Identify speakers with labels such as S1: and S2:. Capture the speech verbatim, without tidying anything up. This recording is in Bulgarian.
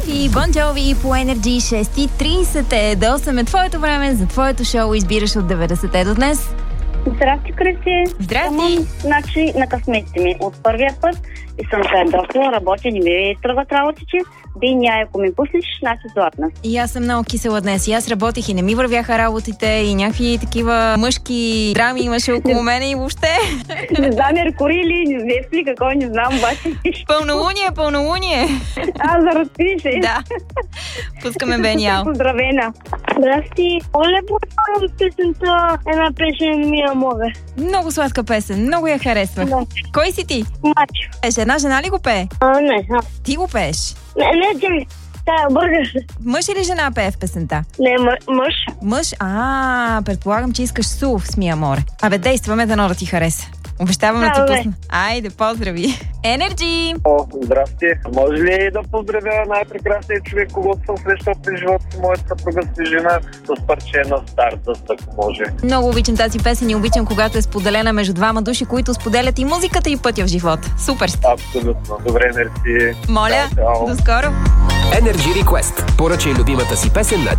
S1: Софи, Бон Джови по Енерджи. Шест и трийсет е до осем е твоето време за твоето шоу. Избираш от деветдесетте до днес.
S2: Здрасти, Кристи.
S1: Здрасти.
S2: Само, значи, на късметите ми от първия път и съм се ядосила, работя, не ми тръгват работите. Би ня, ако ми пуснеш, значи златна.
S1: И аз съм много кисела днес. И аз работих и не ми вървяха работите и някакви такива мъжки драми имаше около мене и въобще.
S2: Не знам, Меркурий ли, не знам ли какво, не знам, обаче.
S1: Пълнолуние, пълнолуние.
S2: А, за разпише.
S1: Да. Пускаме Бениал.
S2: Поздравена. Здрасти. Оле, повторям песента, една песен ми аморе.
S1: Много сладка песен, много я харесвах.
S2: Да.
S1: Кой си ти?
S2: Мачо.
S1: Еш, една жена ли го пее?
S2: А, не, а.
S1: Ти го пееш.
S2: Не, не, ти тая бъргаш.
S1: Мъж или жена пее в песента?
S2: Не, мъ, мъж.
S1: Мъж? А, предполагам, че искаш Су с Мия Море. Абе, действаме дано да ти хареса. Обещавам да ти
S2: Добре.
S1: пусна. Айде, поздрави. Енерджи!
S3: О, здрасти. Може ли да поздравя най-прекрасният човек, когато съм срещал при живота си, моята съпруга си жена, с парче на Stardust, ако може?
S1: Много обичам тази песен и обичам, когато е споделена между двама души, които споделят и музиката и пътя в живота. Супер сте!
S3: Абсолютно. Добре, мерси.
S1: Моля,
S3: Чао, чао.
S1: до скоро!
S4: Energy Request. Поръчай любимата си песен на